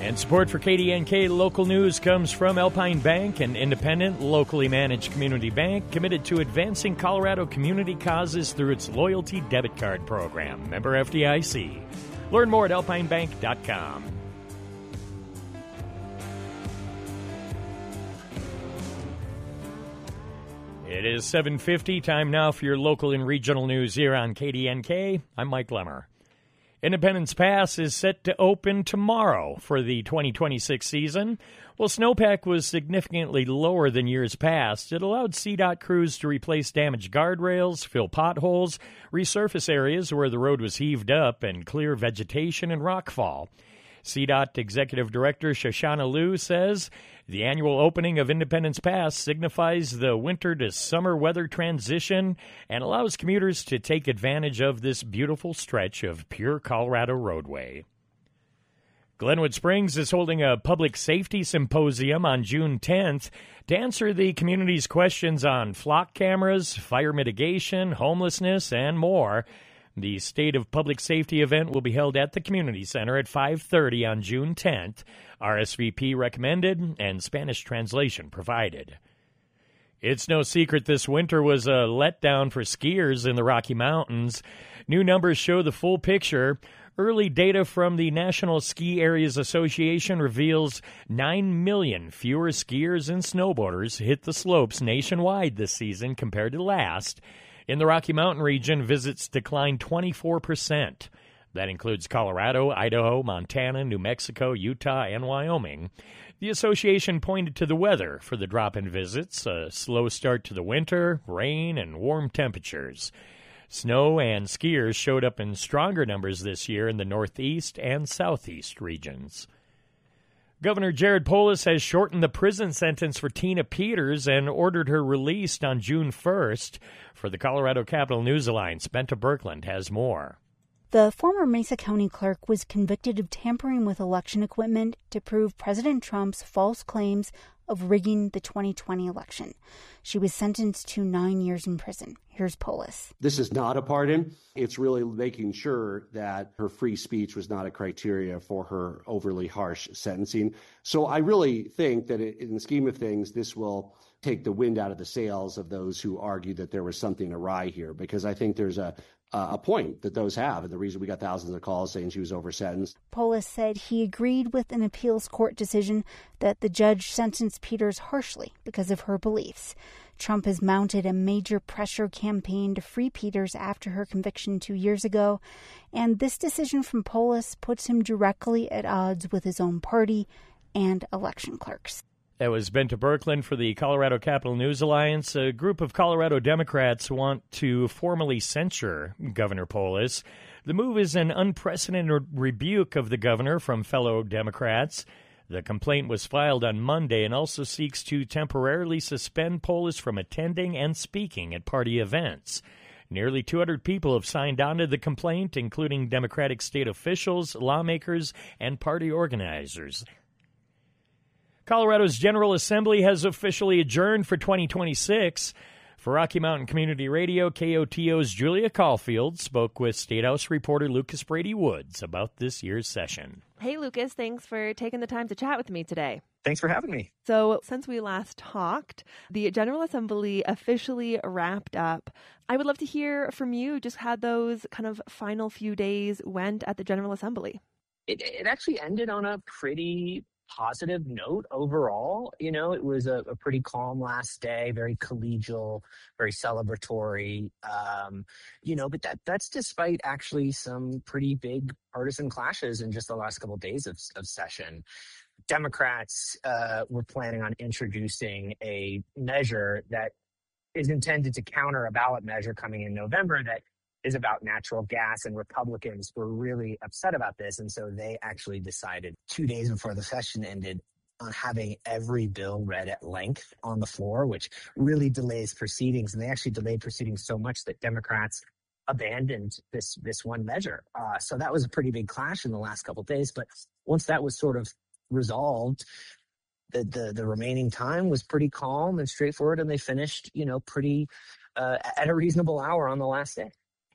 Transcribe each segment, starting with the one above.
And support for KDNK local news comes from Alpine Bank, an independent, locally managed community bank committed to advancing Colorado community causes through its loyalty debit card program. Member FDIC. Learn more at alpinebank.com. It is 7:50. Time now for your local and regional news here on KDNK. I'm Mike Lemmer. Independence Pass is set to open tomorrow for the 2026 season. While snowpack was significantly lower than years past, it allowed CDOT crews to replace damaged guardrails, fill potholes, resurface areas where the road was heaved up, and clear vegetation and rockfall. CDOT Executive Director Shoshana Liu says the annual opening of Independence Pass signifies the winter to summer weather transition and allows commuters to take advantage of this beautiful stretch of pure Colorado roadway. Glenwood Springs is holding a public safety symposium on June 10th to answer the community's questions on flock cameras, fire mitigation, homelessness, and more. The State of Public Safety event will be held at the Community Center at 5:30 on June 10th. RSVP recommended and Spanish translation provided. It's no secret this winter was a letdown for skiers in the Rocky Mountains. New numbers show the full picture. Early data from the National Ski Areas Association reveals 9 million fewer skiers and snowboarders hit the slopes nationwide this season compared to last. In the Rocky Mountain region, visits declined 24%. That includes Colorado, Idaho, Montana, New Mexico, Utah, and Wyoming. The association pointed to the weather for the drop in visits, a slow start to the winter, rain, and warm temperatures. Snow and skiers showed up in stronger numbers this year in the Northeast and Southeast regions. Governor Jared Polis has shortened the prison sentence for Tina Peters and ordered her released on June 1st. For the Colorado Capital News Alliance, Benta Birkeland has more. The former Mesa County clerk was convicted of tampering with election equipment to prove President Trump's false claims of rigging the 2020 election. She was sentenced to 9 years in prison. Here's Polis. This is not a pardon. It's really making sure that her free speech was not a criteria for her overly harsh sentencing. So I really think that in the scheme of things, this will take the wind out of the sails of those who argue that there was something awry here, because I think there's a point that those have, and the reason we got thousands of calls saying she was over-sentenced. Polis said he agreed with an appeals court decision that the judge sentenced Peters harshly because of her beliefs. Trump has mounted a major pressure campaign to free Peters after her conviction 2 years ago, and this decision from Polis puts him directly at odds with his own party and election clerks. That was Benta Birkeland for the Colorado Capital News Alliance. A group of Colorado Democrats want to formally censure Governor Polis. The move is an unprecedented rebuke of the governor from fellow Democrats. The complaint was filed on Monday and also seeks to temporarily suspend Polis from attending and speaking at party events. Nearly 200 people have signed on to the complaint, including Democratic state officials, lawmakers, and party organizers. Colorado's General Assembly has officially adjourned for 2026. For Rocky Mountain Community Radio, KOTO's Julia Caulfield spoke with State House reporter Lucas Brady Woods about this year's session. Hey, Lucas, thanks for taking the time to chat with me today. Thanks for having me. So since we last talked, the General Assembly officially wrapped up. I would love to hear from you just how those kind of final few days went at the General Assembly. It actually ended on a pretty positive note overall. You know, it was a pretty calm last day, very collegial, very celebratory, but that's despite actually some pretty big partisan clashes in just the last couple of days of session. Democrats were planning on introducing a measure that is intended to counter a ballot measure coming in November that is about natural gas, and Republicans were really upset about this. And so they actually decided 2 days before the session ended on having every bill read at length on the floor, which really delays proceedings. And they actually delayed proceedings so much that Democrats abandoned this one measure. So that was a pretty big clash in the last couple of days. But once that was sort of resolved, the remaining time was pretty calm and straightforward, and they finished, pretty at a reasonable hour on the last day.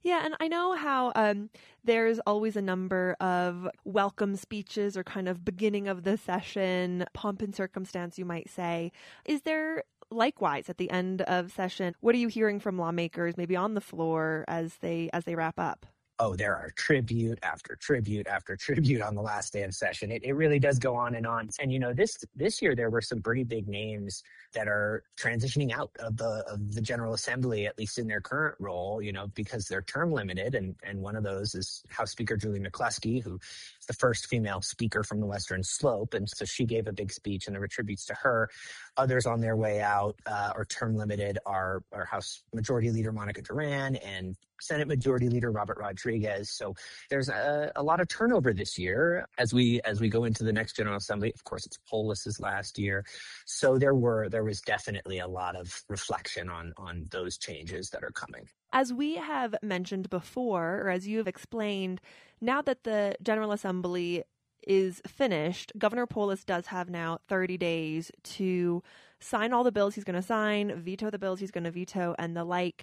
Yeah, and I know how there's always a number of welcome speeches or kind of beginning of the session, pomp and circumstance, you might say. Is there likewise at the end of session, what are you hearing from lawmakers maybe on the floor as they wrap up? Oh, there are tribute after tribute after tribute on the last day of session. It really does go on and on. And, this year there were some pretty big names that are transitioning out of the General Assembly, at least in their current role, because they're term limited. And one of those is House Speaker Julie McCluskey, who is the first female speaker from the Western Slope. And so she gave a big speech, and there were tributes to her. Others on their way out or term limited are House Majority Leader Monica Duran and Senate Majority Leader Robert Rodriguez. So there's a lot of turnover this year as we go into the next General Assembly. Of course, it's Polis's last year. So there was definitely a lot of reflection on those changes that are coming. As we have mentioned before, or as you have explained, now that the General Assembly is finished, Governor Polis does have now 30 days to sign all the bills he's going to sign, veto the bills he's going to veto, and the like.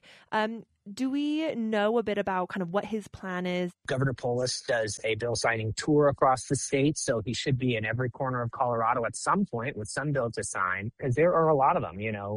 Do we know a bit about kind of what his plan is? Governor Polis does a bill signing tour across the state, so he should be in every corner of Colorado at some point with some bill to sign, because there are a lot of them.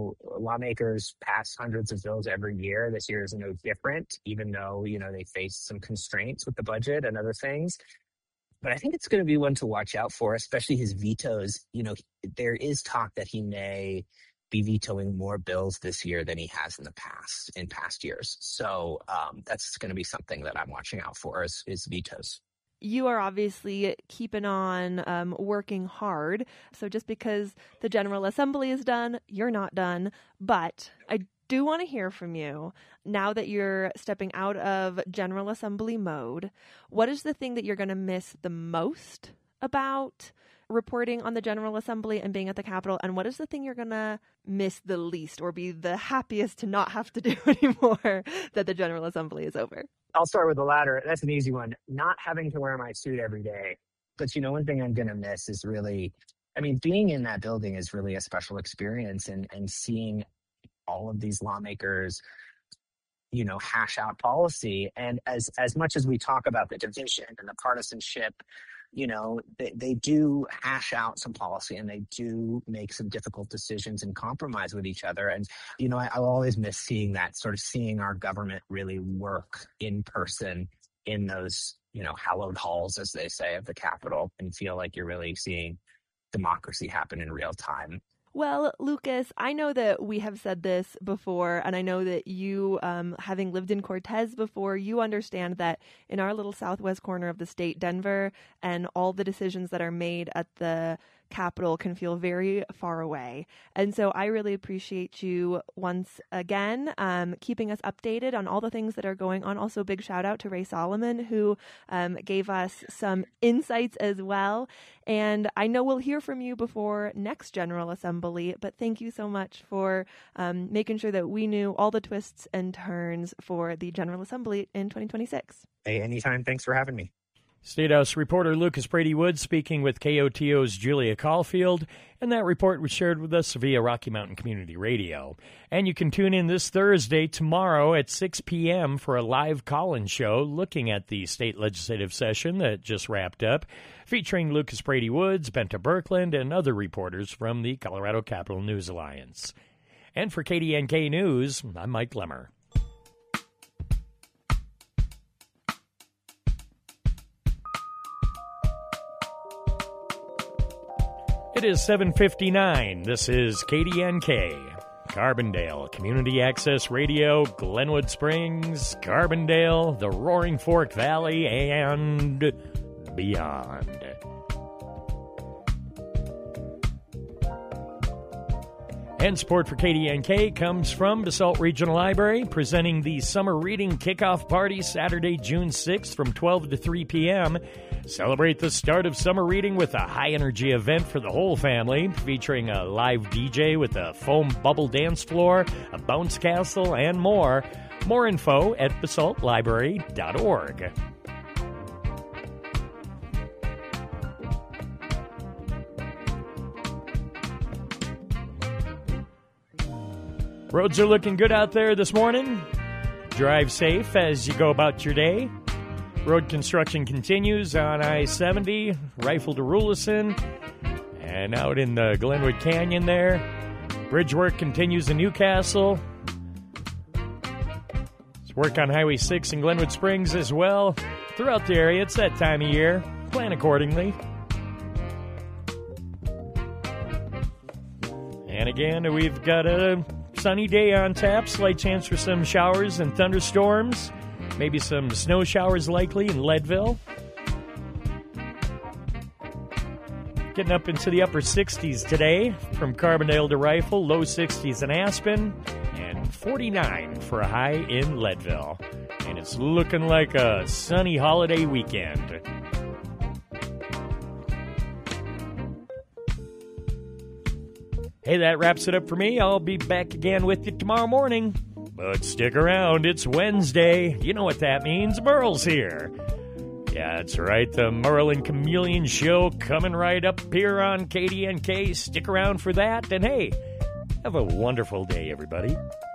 Lawmakers pass hundreds of bills every year. This year is no different, even though, they face some constraints with the budget and other things. But I think it's going to be one to watch out for, especially his vetoes. There is talk that he may be vetoing more bills this year than he has in past years. So that's going to be something that I'm watching out for is vetoes. You are obviously keeping on working hard. So just because the General Assembly is done, you're not done. But I do want to hear from you now that you're stepping out of General Assembly mode. What is the thing that you're going to miss the most about reporting on the General Assembly and being at the Capitol? And what is the thing you're going to miss the least or be the happiest to not have to do anymore that the General Assembly is over? I'll start with the latter. That's an easy one. Not having to wear my suit every day. But, one thing I'm going to miss is really, being in that building is really a special experience, and seeing all of these lawmakers, hash out policy. And as much as we talk about the division and the partisanship, they do hash out some policy, and they do make some difficult decisions and compromise with each other. And, I'll always miss seeing our government really work in person in those, hallowed halls, as they say, of the Capitol, and feel like you're really seeing democracy happen in real time. Well, Lucas, I know that we have said this before, and I know that you, having lived in Cortez before, you understand that in our little southwest corner of the state, Denver, and all the decisions that are made at the Capitol can feel very far away. And so I really appreciate you once again keeping us updated on all the things that are going on. Also, big shout out to Ray Solomon, who gave us some insights as well. And I know we'll hear from you before next General Assembly, but thank you so much for making sure that we knew all the twists and turns for the General Assembly in 2026. Hey, anytime. Thanks for having me. State House reporter Lucas Brady Woods speaking with KOTO's Julia Caulfield, and that report was shared with us via Rocky Mountain Community Radio. And you can tune in this Thursday, tomorrow at 6 p.m. for a live call-in show looking at the state legislative session that just wrapped up, featuring Lucas Brady Woods, Benta Birkland, and other reporters from the Colorado Capital News Alliance. And for KDNK News, I'm Mike Lemmer. It is 7:59. This is KDNK, Carbondale, Community Access Radio, Glenwood Springs, Carbondale, the Roaring Fork Valley, and beyond. And support for KDNK comes from Basalt Regional Library, presenting the Summer Reading Kickoff Party Saturday, June 6th from 12 to 3 p.m. Celebrate the start of summer reading with a high-energy event for the whole family, featuring a live DJ with a foam bubble dance floor, a bounce castle, and more. More info at basaltlibrary.org. Roads are looking good out there this morning. Drive safe as you go about your day. Road construction continues on I-70, Rifle to Rulison, and out in the Glenwood Canyon there. Bridge work continues in Newcastle. There's work on Highway 6 in Glenwood Springs as well. Throughout the area, it's that time of year. Plan accordingly. And again, we've got a sunny day on tap. Slight chance for some showers and thunderstorms. Maybe some snow showers likely in Leadville. Getting up into the upper 60s today from Carbondale to Rifle. Low 60s in Aspen. And 49 for a high in Leadville. And it's looking like a sunny holiday weekend. Hey, that wraps it up for me. I'll be back again with you tomorrow morning. But stick around, it's Wednesday. You know what that means. Merle's here. Yeah, that's right, the Merle and Chameleon Show coming right up here on KDNK. Stick around for that. And hey, have a wonderful day, everybody.